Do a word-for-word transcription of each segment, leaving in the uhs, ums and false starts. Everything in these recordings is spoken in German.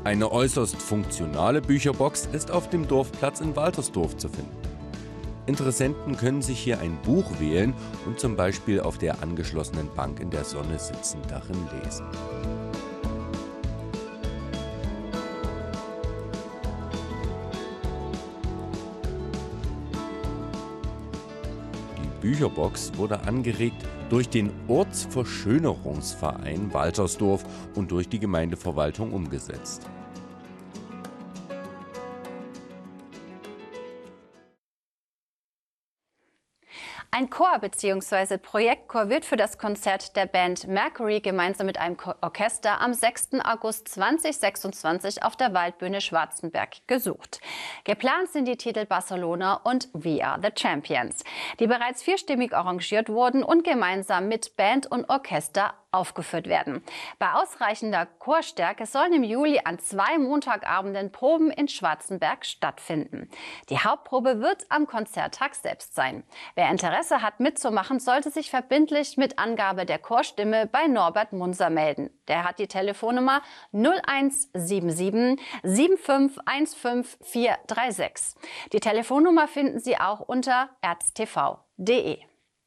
Eine äußerst funktionale Bücherbox ist auf dem Dorfplatz in Waltersdorf zu finden. Interessenten können sich hier ein Buch wählen und zum Beispiel auf der angeschlossenen Bank in der Sonne sitzend darin lesen. Die Bücherbox wurde angeregt durch den Ortsverschönerungsverein Waltersdorf und durch die Gemeindeverwaltung umgesetzt. Ein Chor bzw. Projektchor wird für das Konzert der Band Mercury gemeinsam mit einem Orchester am sechsten August zweitausendsechsundzwanzig auf der Waldbühne Schwarzenberg gesucht. Geplant sind die Titel Barcelona und We Are the Champions, die bereits vierstimmig arrangiert wurden und gemeinsam mit Band und Orchester aufgeführt werden. Bei ausreichender Chorstärke sollen im Juli an zwei Montagabenden Proben in Schwarzenberg stattfinden. Die Hauptprobe wird am Konzerttag selbst sein. Wer Interesse hat mitzumachen, sollte sich verbindlich mit Angabe der Chorstimme bei Norbert Munser melden. Der hat die Telefonnummer null eins sieben sieben sieben fünf eins fünf vier drei sechs. Die Telefonnummer finden Sie auch unter erztv punkt de.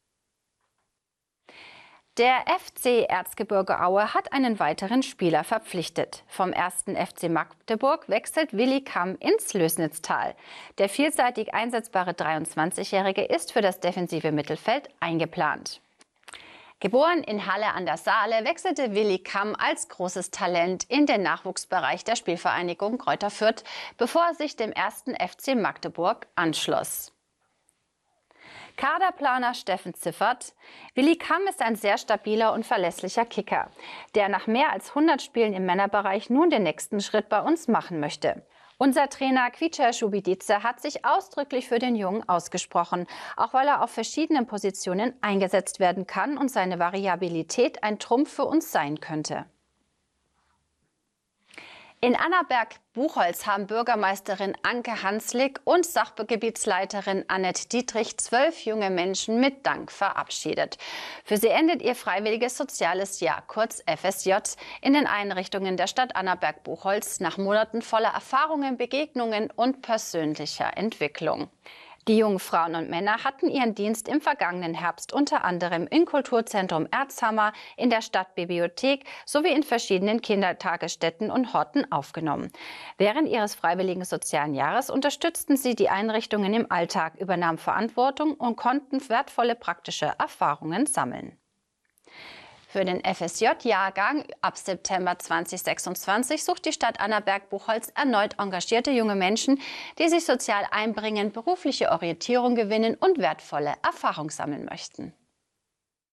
Der F C Erzgebirge Aue hat einen weiteren Spieler verpflichtet. Vom ersten F C Magdeburg wechselt Willi Kamm ins Lößnitztal. Der vielseitig einsetzbare dreiundzwanzigjährige ist für das defensive Mittelfeld eingeplant. Geboren in Halle an der Saale, wechselte Willi Kamm als großes Talent in den Nachwuchsbereich der Spielvereinigung Greuther Fürth, bevor er sich dem ersten F C Magdeburg anschloss. Kaderplaner Steffen Ziffert: Willi Kamm ist ein sehr stabiler und verlässlicher Kicker, der nach mehr als hundert Spielen im Männerbereich nun den nächsten Schritt bei uns machen möchte. Unser Trainer Kvicha Schubidice hat sich ausdrücklich für den Jungen ausgesprochen, auch weil er auf verschiedenen Positionen eingesetzt werden kann und seine Variabilität ein Trumpf für uns sein könnte. In Annaberg-Buchholz haben Bürgermeisterin Anke Hanslik und Sachgebietsleiterin Annette Dietrich zwölf junge Menschen mit Dank verabschiedet. Für sie endet ihr freiwilliges soziales Jahr, kurz F S J, in den Einrichtungen der Stadt Annaberg-Buchholz nach Monaten voller Erfahrungen, Begegnungen und persönlicher Entwicklung. Die jungen Frauen und Männer hatten ihren Dienst im vergangenen Herbst unter anderem im Kulturzentrum Erzhammer, in der Stadtbibliothek sowie in verschiedenen Kindertagesstätten und Horten aufgenommen. Während ihres freiwilligen sozialen Jahres unterstützten sie die Einrichtungen im Alltag, übernahmen Verantwortung und konnten wertvolle praktische Erfahrungen sammeln. Für den F S J-Jahrgang ab September zweitausendsechsundzwanzig sucht die Stadt Annaberg-Buchholz erneut engagierte junge Menschen, die sich sozial einbringen, berufliche Orientierung gewinnen und wertvolle Erfahrung sammeln möchten.